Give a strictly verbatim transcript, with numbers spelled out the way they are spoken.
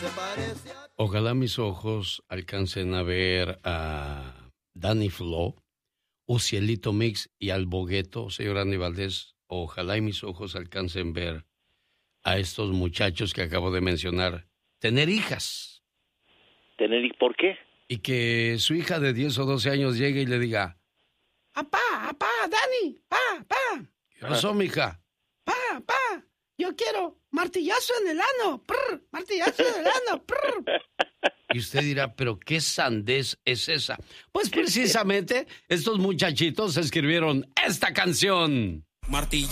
Ojalá mis ojos alcancen a ver a Danny Flow, Ucielito Mix y al Bogueto, señor Andy Valdés. Ojalá y mis ojos alcancen a ver a estos muchachos que acabo de mencionar tener hijas. ¿Tener y por qué? Y que su hija de diez o doce años llegue y le diga: ¡Apá, apá, Dani! ¡Pa, pa! ¿Qué pasó, mija? ¡Pa, pa! Yo quiero martillazo en el ano. ¡Prr! ¡Martillazo en el ano! ¡Prr! Y usted dirá, ¿pero qué sandez es esa? Pues precisamente estos muchachitos escribieron esta canción. Martillo.